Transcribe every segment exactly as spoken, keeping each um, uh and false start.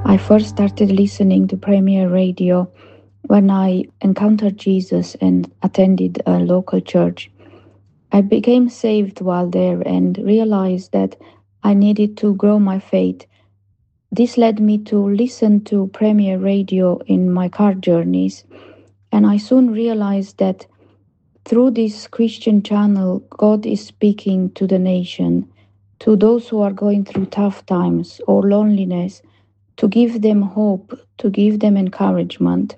I first started listening to Premier Radio when I encountered Jesus and attended a local church. I became saved while there and realized that I needed to grow my faith. This led me to listen to Premier Radio in my car journeys, and I soon realized that through this Christian channel, God is speaking to the nation, to those who are going through tough times or loneliness, to give them hope, to give them encouragement.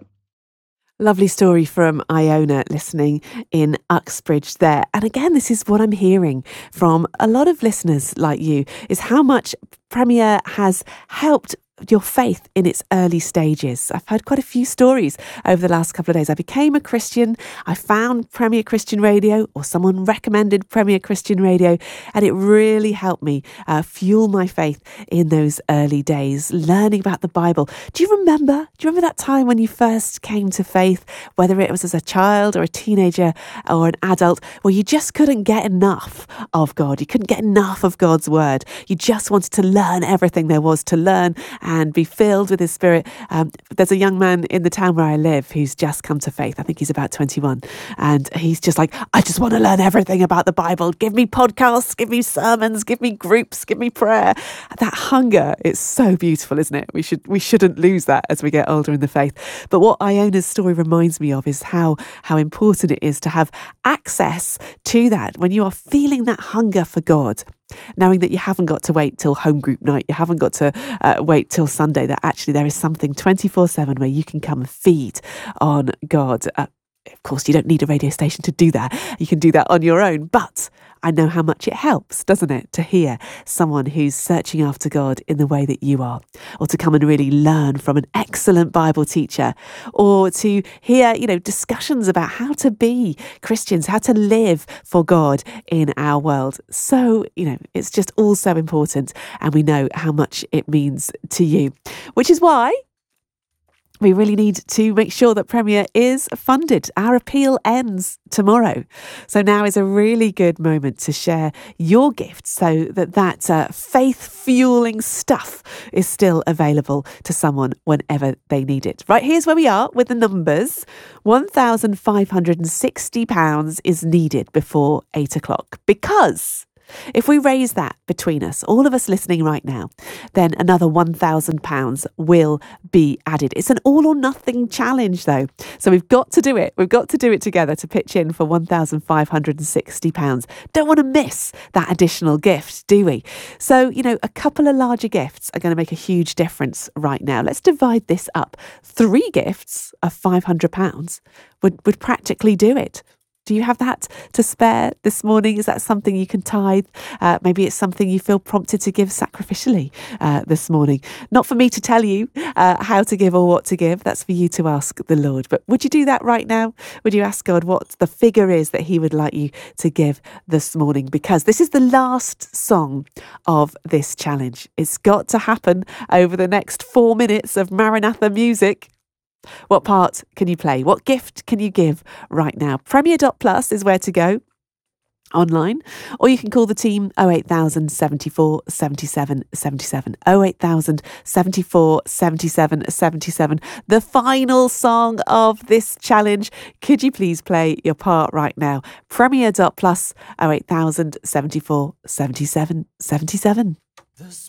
Lovely story from Iona listening in Uxbridge there. And again, this is what I'm hearing from a lot of listeners like you, is how much Premier has helped your faith in its early stages. I've heard quite a few stories over the last couple of days. I became a Christian, I found Premier Christian Radio, or someone recommended Premier Christian Radio, and it really helped me uh, fuel my faith in those early days, learning about the Bible. Do you remember? Do you remember that time when you first came to faith, whether it was as a child or a teenager or an adult, where you just couldn't get enough of God? You couldn't get enough of God's word. You just wanted to learn everything there was to learn and be filled with His Spirit. Um, there's a young man in the town where I live who's just come to faith. I think he's about twenty-one. And he's just like, I just want to learn everything about the Bible. Give me podcasts, give me sermons, give me groups, give me prayer. That hunger, it's so beautiful, isn't it? We, should, we shouldn't lose that as we get older in the faith. But what Iona's story reminds me of is how, how important it is to have access to that when you are feeling that hunger for God. Knowing that you haven't got to wait till home group night, you haven't got to uh, wait till Sunday, that actually there is something twenty-four seven where you can come and feed on God. Uh, of course, you don't need a radio station to do that. You can do that on your own. But I know how much it helps, doesn't it, to hear someone who's searching after God in the way that you are, or to come and really learn from an excellent Bible teacher, or to hear, you know, discussions about how to be Christians, how to live for God in our world. So, you know, it's just all so important, and we know how much it means to you, which is why we really need to make sure that Premier is funded. Our appeal ends tomorrow. So now is a really good moment to share your gift so that that uh, faith-fueling stuff is still available to someone whenever they need it. Right, here's where we are with the numbers. one thousand five hundred sixty pounds is needed before eight o'clock, because if we raise that between us, all of us listening right now, then another one thousand pounds will be added. It's an all or nothing challenge though. So we've got to do it. We've got to do it together to pitch in for one thousand five hundred sixty pounds. Don't want to miss that additional gift, do we? So, you know, a couple of larger gifts are going to make a huge difference right now. Let's divide this up. Three gifts of five hundred pounds would, would practically do it. Do you have that to spare this morning? Is that something you can tithe? Uh, maybe it's something you feel prompted to give sacrificially uh, this morning. Not for me to tell you uh, how to give or what to give. That's for you to ask the Lord. But would you do that right now? Would you ask God what the figure is that He would like you to give this morning? Because this is the last song of this challenge. It's got to happen over the next four minutes of Maranatha music. What part can you play? What gift can you give right now? Premier dot plus is where to go online, or you can call the team oh eight thousand seventy-four seventy-seven seventy-seven. oh eight thousand seventy-four seventy-seven seventy-seven. The final song of this challenge. Could you please play your part right now? Premier dot plus oh eight thousand seventy-four seventy-seven seventy-seven. The